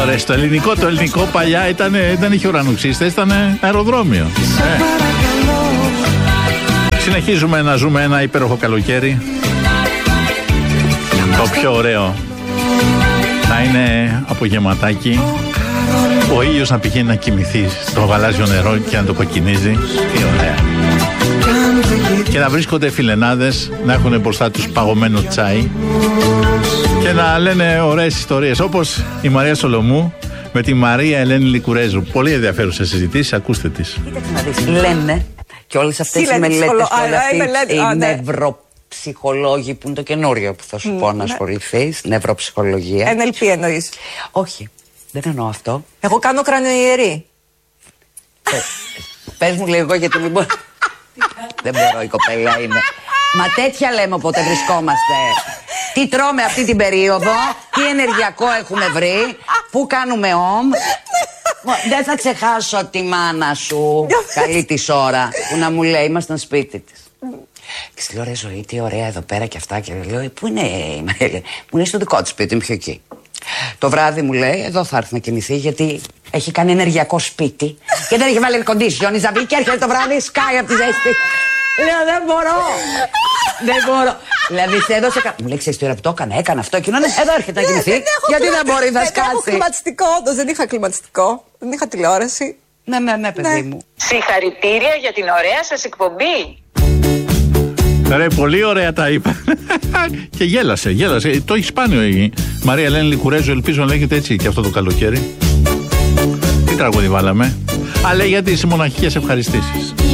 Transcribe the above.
ώρες. Το ελληνικό παλιά δεν είχε ουρανοξύστες, ήταν αεροδρόμιο. Συνεχίζουμε να ζούμε ένα υπέροχο καλοκαίρι. Το πιο ωραίο να είναι απογευματάκι, ο ήλιος να πηγαίνει να κοιμηθεί στο γαλάζιο νερό και να το κοκκινίζει. Τι ωραία. Και να βρίσκονται φιλενάδες, να έχουν μπροστά τους παγωμένο τσάι και να λένε ωραίες ιστορίες, όπως η Μαρία Σολομού με τη Μαρία Ελένη Λικουρέζου. Πολύ ενδιαφέρουσες συζητήσεις, ακούστε τις. Κοίταξε να δεις, λένε και όλες αυτές οι μελέτες οι νευροψυχολόγοι που είναι το καινούριο που θα σου πω να ασχοληθείς, νευροψυχολογία. NLP εννοείς? Όχι, δεν εννοώ αυτό. Εγώ κάνω κρανιοϊερή. Πες μου λίγο γιατί μην μπορώ. Δεν μπορώ, η κοπέλα είναι. Μα τέτοια λέμε όποτε βρισκόμαστε. Τι τρώμε αυτή την περίοδο, τι ενεργειακό έχουμε βρει, πού κάνουμε Δεν θα ξεχάσω τη μάνα σου, καλή της ώρα, που να μου λέει, ήμασταν σπίτι της. Και στη λέω, ρε ζωή, τι ωραία εδώ πέρα και αυτά. Και λέω, πού είναι η Μαρία? Μου λέει στο δικό της σπίτι, είναι πιο εκεί. Το βράδυ μου λέει, εδώ θα έρθει να κοιμηθεί, γιατί έχει κάνει ενεργειακό σπίτι και δεν έχει βάλει air condition η Ζαμπή και έρχεται το βράδυ, σκάει από τη ζέστη. Λέω, δεν μπορώ. Δεν μπορώ. Δηλαδή, σε έδωσε. Μου λέει, ξέρεις τι ώρα που το έκανα αυτό, εκείνο. Εδώ έρχεται να κοιμηθεί. Γιατί δεν μπορεί να σκάσει. Δεν έχω κλιματιστικό, όντως δεν είχα κλιματιστικό. Δεν είχα τηλεόραση. Ναι, παιδί μου. Συγχαρητήρια για την ωραία σας εκπομπή. Ρε, πολύ ωραία τα είπα. Και γέλασε. Το έχει σπάνιο η Μαρία Ελένη Λικουρέζου, ελπίζω να λέγεται έτσι και αυτό το καλοκαίρι. Τι τραγούδι βάλαμε? Αλλά για τις μοναχικές ευχαριστήσεις.